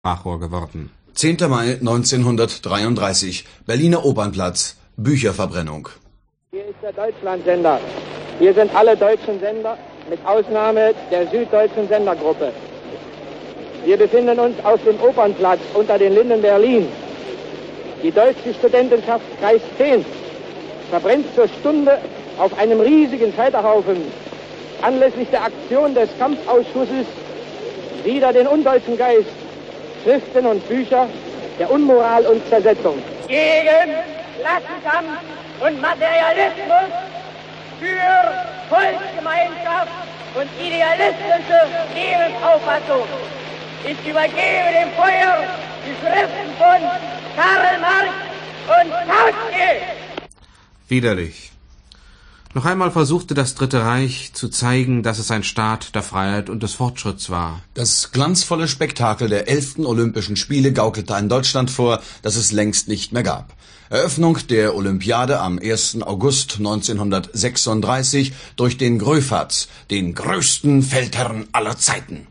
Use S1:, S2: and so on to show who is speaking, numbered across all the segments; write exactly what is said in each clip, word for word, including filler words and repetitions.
S1: Sprachrohr geworden.
S2: zehnter Mai neunzehnhundertdreiunddreißig, Berliner Opernplatz, Bücherverbrennung.
S3: Hier ist der Deutschlandsender. Hier sind alle deutschen Sender, mit Ausnahme der süddeutschen Sendergruppe. Wir befinden uns auf dem Opernplatz unter den Linden Berlin. Die deutsche Studentenschaft Kreis zehn verbrennt zur Stunde auf einem riesigen Scheiterhaufen anlässlich der Aktion des Kampfausschusses wider den undeutschen Geist Schriften und Bücher der Unmoral und Zersetzung.
S4: Gegen Klassenkampf und Materialismus, für Volksgemeinschaft und idealistische Lebensauffassung. Ich übergebe dem Feuer die Schriften von Karl Marx und Kautsky.
S1: Widerlich. Noch einmal versuchte das Dritte Reich zu zeigen, dass es ein Staat der Freiheit und des Fortschritts war.
S2: Das glanzvolle Spektakel der elften Olympischen Spiele gaukelte ein Deutschland vor, das es längst nicht mehr gab. Eröffnung der Olympiade am ersten August neunzehnhundertsechsunddreißig durch den Gröfatz, den größten Feldherrn aller Zeiten.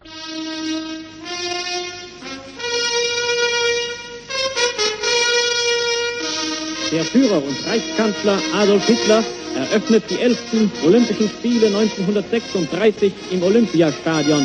S5: Der Führer und Reichskanzler Adolf Hitler eröffnet die elften Olympischen Spiele neunzehnhundertsechsunddreißig im Olympiastadion.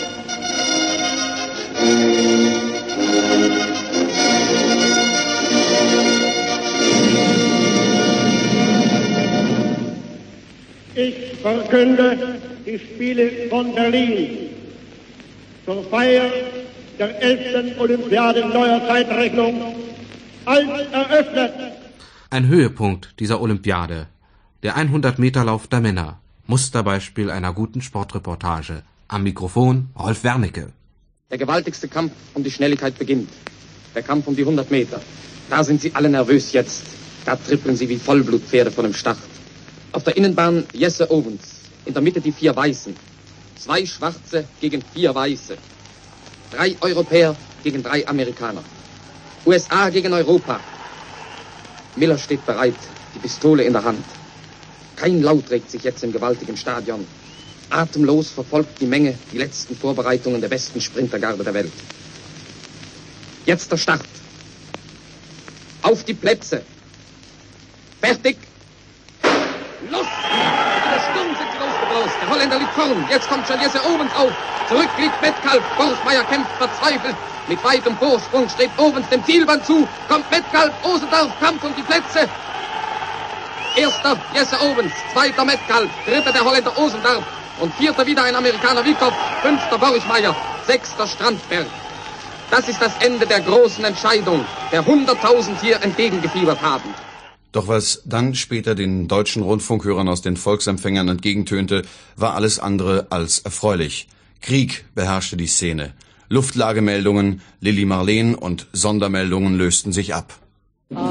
S6: Ich verkünde die Spiele von Berlin zur Feier der elften Olympiade neuer Zeitrechnung als eröffnet.
S1: Ein Höhepunkt dieser Olympiade. Der hundert-Meter-Lauf der Männer. Musterbeispiel einer guten Sportreportage. Am Mikrofon Rolf Wernicke.
S7: Der gewaltigste Kampf um die Schnelligkeit beginnt. Der Kampf um die hundert Meter. Da sind sie alle nervös jetzt. Da trippeln sie wie Vollblutpferde vor dem Start. Auf der Innenbahn Jesse Owens. In der Mitte die vier Weißen. Zwei Schwarze gegen vier Weiße. Drei Europäer gegen drei Amerikaner. U S A gegen Europa. Miller steht bereit, die Pistole in der Hand. Kein Laut regt sich jetzt im gewaltigen Stadion. Atemlos verfolgt die Menge die letzten Vorbereitungen der besten Sprintergarde der Welt. Jetzt der Start. Auf die Plätze. Fertig. Los! Der Sturm sind sie losgebraust. Der Holländer liegt vorn. Jetzt kommt schon Jesse Owens auf. Zurück liegt Metcalf. Borsmeier kämpft verzweifelt. Mit weitem Vorsprung strebt Owens dem Zielband zu. Kommt Metcalf, Osendorf, Kampf um die Plätze. Erster Jesse Owens, zweiter Metcalf, dritter der Holländer Osendorf und vierter wieder ein Amerikaner Wiekow, fünfter Borismeier, sechster Strandberg. Das ist das Ende der großen Entscheidung, der hunderttausend hier entgegengefiebert haben.
S2: Doch was dann später den deutschen Rundfunkhörern aus den Volksempfängern entgegentönte, war alles andere als erfreulich. Krieg beherrschte die Szene. Luftlagemeldungen, Lili Marleen und Sondermeldungen lösten sich ab.